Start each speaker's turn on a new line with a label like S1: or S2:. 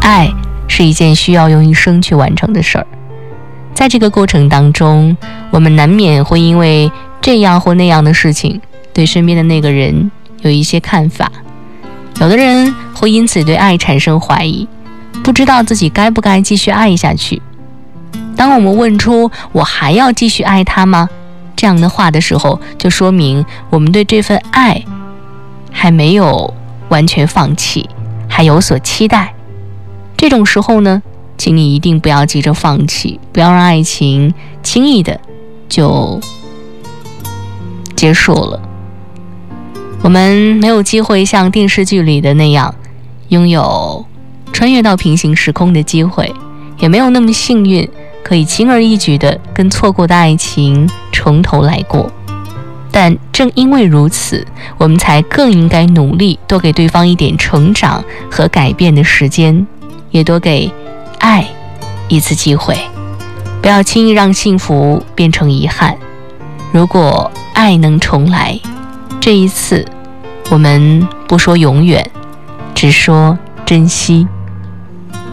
S1: 爱是一件需要用一生去完成的事儿。在这个过程当中，我们难免会因为这样或那样的事情，对身边的那个人有一些看法。有的人会因此对爱产生怀疑，不知道自己该不该继续爱下去。当我们问出我还要继续爱他吗？这样的话的时候，就说明我们对这份爱还没有完全放弃，还有所期待。这种时候呢，请你一定不要急着放弃，不要让爱情轻易的就结束了。我们没有机会像电视剧里的那样拥有穿越到平行时空的机会，也没有那么幸运可以轻而易举的跟错过的爱情从头来过。但正因为如此，我们才更应该努力多给对方一点成长和改变的时间，也多给爱一次机会，不要轻易让幸福变成遗憾。如果爱能重来，这一次我们不说永远，只说珍惜。